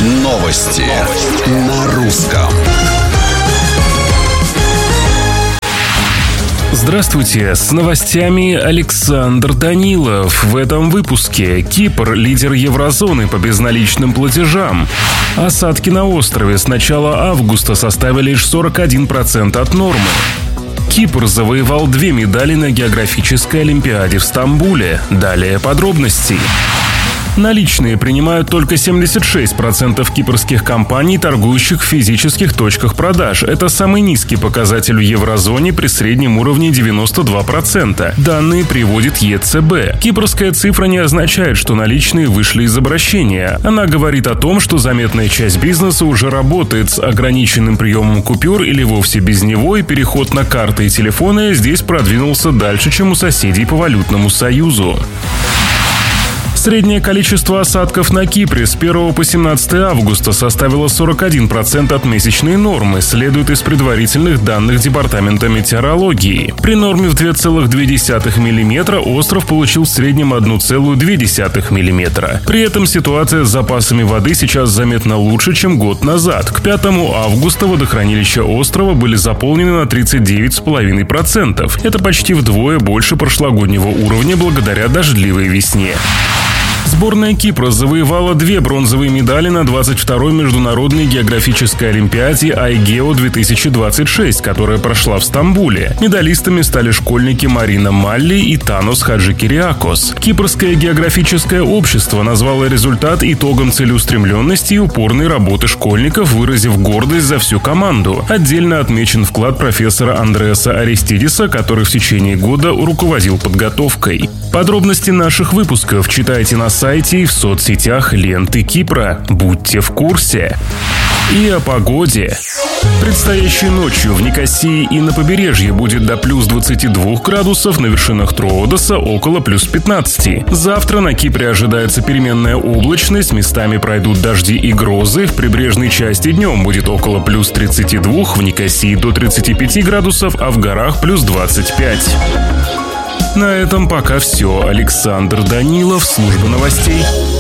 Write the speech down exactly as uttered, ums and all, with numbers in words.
Новости на русском. Здравствуйте, с новостями Александр Данилов. В этом выпуске Кипр – лидер еврозоны по безналичным платежам. Осадки на острове с начала августа составили лишь сорок один процент от нормы. Кипр завоевал две медали на географической олимпиаде в Стамбуле. Далее подробности. Наличные принимают только семьдесят шесть процентов кипрских компаний, торгующих в физических точках продаж. Это самый низкий показатель в еврозоне при среднем уровне девяносто два процента. Данные приводит е цэ бэ. Кипрская цифра не означает, что наличные вышли из обращения. Она говорит о том, что заметная часть бизнеса уже работает с ограниченным приемом купюр или вовсе без него, и переход на карты и телефоны здесь продвинулся дальше, чем у соседей по валютному союзу. Среднее количество осадков на Кипре с первого по семнадцатое августа составило сорок один процент от месячной нормы, следует из предварительных данных Департамента метеорологии. При норме в два целых две десятых миллиметра остров получил в среднем одна целая две десятых миллиметра. При этом ситуация с запасами воды сейчас заметно лучше, чем год назад. К пятому августа водохранилища острова были заполнены на тридцать девять целых пять десятых процента. Это почти вдвое больше прошлогоднего уровня благодаря дождливой весне. Сборная Кипра завоевала две бронзовые медали на двадцать второй международной географической олимпиаде айгео две тысячи двадцать шесть, которая прошла в Стамбуле. Медалистами стали школьники Марина Малли и Танос Хаджикириакос. Кипрское географическое общество назвало результат итогом целеустремленности и упорной работы школьников, выразив гордость за всю команду. Отдельно отмечен вклад профессора Андреаса Аристидиса, который в течение года руководил подготовкой. Подробности наших выпусков читайте на сайте и в соцсетях ленты Кипра. Будьте в курсе. И о погоде. Предстоящей ночью в Никосии и на побережье будет до плюс двадцати двух градусов, на вершинах Троодоса около плюс пятнадцати. Завтра на Кипре ожидается переменная облачность, местами пройдут дожди и грозы. В прибрежной части днем будет около плюс тридцати двух, в Никосии до тридцати пяти градусов, а в горах плюс двадцать пять. На этом пока все. Александр Данилов, служба новостей.